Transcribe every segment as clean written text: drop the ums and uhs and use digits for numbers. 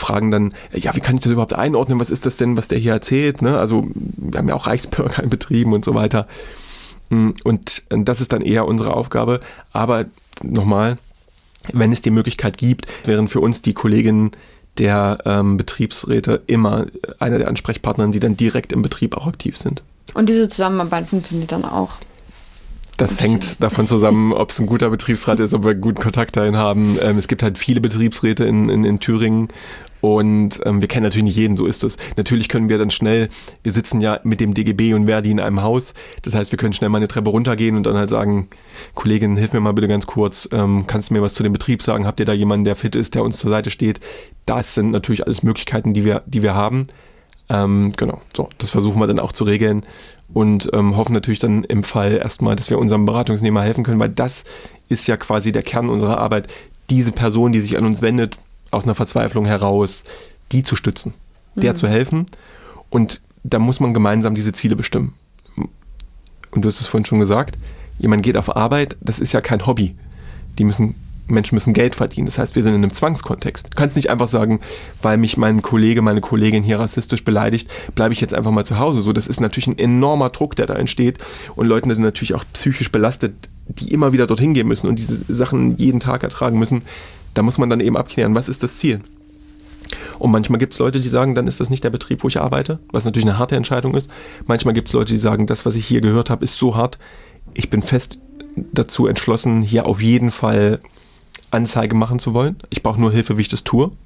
fragen dann, ja, wie kann ich das überhaupt einordnen? Was ist das denn, was der hier erzählt? Ne? Also wir haben ja auch Reichsbürger in Betrieben und so weiter. Und das ist dann eher unsere Aufgabe. Aber nochmal, wenn es die Möglichkeit gibt, wären für uns die Kolleginnen der Betriebsräte immer einer der Ansprechpartner, die dann direkt im Betrieb auch aktiv sind. Und diese Zusammenarbeit funktioniert dann auch? Das hängt davon zusammen, ob es ein guter Betriebsrat ist, ob wir guten Kontakt dahin haben. Es gibt halt viele Betriebsräte in Thüringen und wir kennen natürlich nicht jeden, so ist es. Natürlich können wir dann schnell, wir sitzen ja mit dem DGB und Verdi in einem Haus, das heißt, wir können schnell mal eine Treppe runtergehen und dann halt sagen, Kollegin, hilf mir mal bitte ganz kurz, kannst du mir was zu dem Betrieb sagen, habt ihr da jemanden, der fit ist, der uns zur Seite steht? Das sind natürlich alles Möglichkeiten, die wir haben. Genau, so, das versuchen wir dann auch zu regeln und hoffen natürlich dann im Fall erstmal, dass wir unserem Beratungsnehmer helfen können, weil das ist ja quasi der Kern unserer Arbeit, diese Person, die sich an uns wendet, aus einer Verzweiflung heraus, die zu stützen, der zu helfen und da muss man gemeinsam diese Ziele bestimmen. Und du hast es vorhin schon gesagt, jemand geht auf Arbeit, das ist ja kein Hobby. Menschen müssen Geld verdienen. Das heißt, wir sind in einem Zwangskontext. Du kannst nicht einfach sagen, weil mich mein Kollege, meine Kollegin hier rassistisch beleidigt, bleibe ich jetzt einfach mal zu Hause. So, das ist natürlich ein enormer Druck, der da entsteht. Und Leute sind natürlich auch psychisch belastet, die immer wieder dorthin gehen müssen und diese Sachen jeden Tag ertragen müssen. Da muss man dann eben abklären, was ist das Ziel? Und manchmal gibt es Leute, die sagen, dann ist das nicht der Betrieb, wo ich arbeite, was natürlich eine harte Entscheidung ist. Manchmal gibt es Leute, die sagen, das, was ich hier gehört habe, ist so hart. Ich bin fest dazu entschlossen, hier auf jeden Fall Anzeige machen zu wollen. Ich brauche nur Hilfe, wie ich das tue.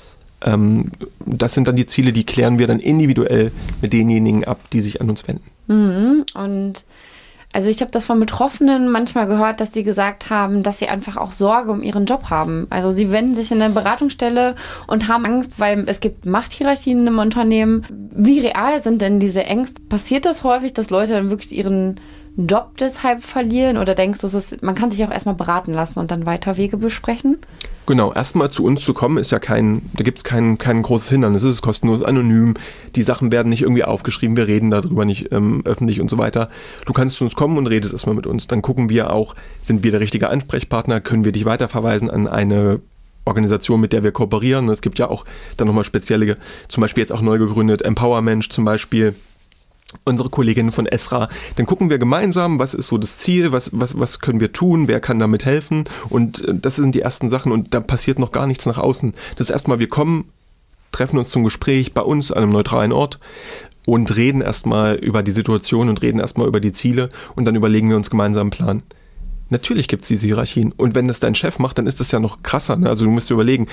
Das sind dann die Ziele, die klären wir dann individuell mit denjenigen ab, die sich an uns wenden. Und also ich habe das von Betroffenen manchmal gehört, dass sie gesagt haben, dass sie einfach auch Sorge um ihren Job haben. Also sie wenden sich in eine Beratungsstelle und haben Angst, weil es gibt Machthierarchien im Unternehmen. Wie real sind denn diese Ängste? Passiert das häufig, dass Leute dann wirklich ihren Job deshalb verlieren? Oder denkst du, man kann sich auch erstmal beraten lassen und dann weiter Wege besprechen? Genau, erstmal zu uns zu kommen, ist ja da gibt es kein großes Hindernis, es ist kostenlos, anonym, die Sachen werden nicht irgendwie aufgeschrieben, wir reden darüber nicht öffentlich und so weiter. Du kannst zu uns kommen und redest erstmal mit uns. Dann gucken wir auch, sind wir der richtige Ansprechpartner, können wir dich weiterverweisen an eine Organisation, mit der wir kooperieren. Es gibt ja auch dann nochmal spezielle, zum Beispiel jetzt auch neu gegründet, Empowermensch zum Beispiel, unsere Kolleginnen von Esra, dann gucken wir gemeinsam, was ist so das Ziel, was können wir tun, wer kann damit helfen und das sind die ersten Sachen und da passiert noch gar nichts nach außen. Das ist erstmal, wir kommen, treffen uns zum Gespräch bei uns an einem neutralen Ort und reden erstmal über die Situation und reden erstmal über die Ziele und dann überlegen wir uns gemeinsam einen Plan. Natürlich gibt es diese Hierarchien und wenn das dein Chef macht, dann ist das ja noch krasser. Ne? Also du musst dir überlegen,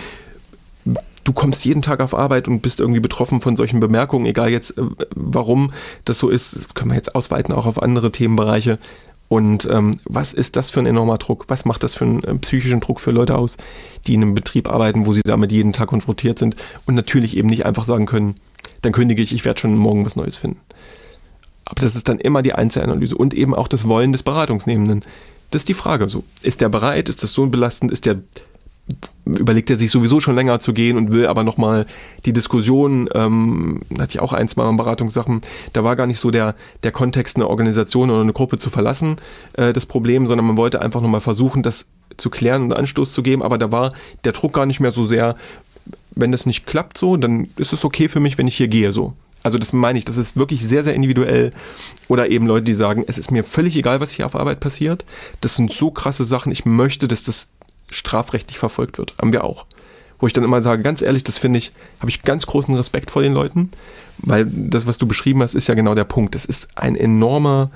du kommst jeden Tag auf Arbeit und bist irgendwie betroffen von solchen Bemerkungen, egal jetzt, warum das so ist, das können wir jetzt ausweiten auch auf andere Themenbereiche. Und was ist das für ein enormer Druck? Was macht das für einen psychischen Druck für Leute aus, die in einem Betrieb arbeiten, wo sie damit jeden Tag konfrontiert sind und natürlich eben nicht einfach sagen können, dann kündige ich werde schon morgen was Neues finden. Aber das ist dann immer die Einzelanalyse und eben auch das Wollen des Beratungsnehmenden. Das ist die Frage. So, ist der bereit? Ist das so belastend? Überlegt er sich sowieso schon länger zu gehen und will aber nochmal die Diskussion, hatte ich auch ein, zwei Mal Beratungssachen, da war gar nicht so der Kontext, eine Organisation oder eine Gruppe zu verlassen, das Problem, sondern man wollte einfach nochmal versuchen, das zu klären und Anstoß zu geben, aber da war der Druck gar nicht mehr so sehr, wenn das nicht klappt so, dann ist es okay für mich, wenn ich hier gehe so. Also das meine ich, das ist wirklich sehr, sehr individuell. Oder eben Leute, die sagen, es ist mir völlig egal, was hier auf Arbeit passiert, das sind so krasse Sachen, ich möchte, dass das strafrechtlich verfolgt wird. Haben wir auch. Wo ich dann immer sage, ganz ehrlich, das finde ich, habe ich ganz großen Respekt vor den Leuten, weil das, was du beschrieben hast, ist ja genau der Punkt. Das ist ein enormer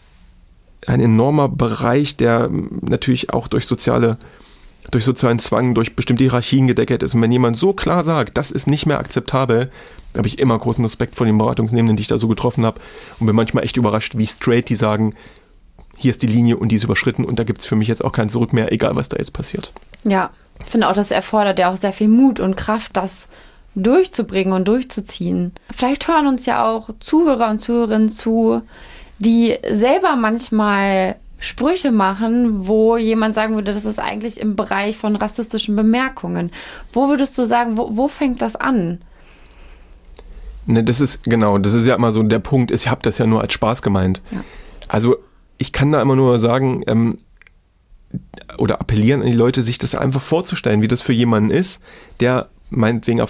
Bereich, der natürlich auch durch sozialen Zwang, durch bestimmte Hierarchien gedeckelt ist. Und wenn jemand so klar sagt, das ist nicht mehr akzeptabel, habe ich immer großen Respekt vor den Beratungsnehmenden, die ich da so getroffen habe und bin manchmal echt überrascht, wie straight die sagen, hier ist die Linie und die ist überschritten und da gibt es für mich jetzt auch kein Zurück mehr, egal was da jetzt passiert. Ja, ich finde auch, das erfordert ja auch sehr viel Mut und Kraft, das durchzubringen und durchzuziehen. Vielleicht hören uns ja auch Zuhörer und Zuhörerinnen zu, die selber manchmal Sprüche machen, wo jemand sagen würde, das ist eigentlich im Bereich von rassistischen Bemerkungen. Wo würdest du sagen, wo fängt das an? Ne, das ist ja immer so der Punkt, ich habe das ja nur als Spaß gemeint. Ja. Also ich kann da immer nur sagen oder appellieren an die Leute, sich das einfach vorzustellen, wie das für jemanden ist, der meinetwegen auf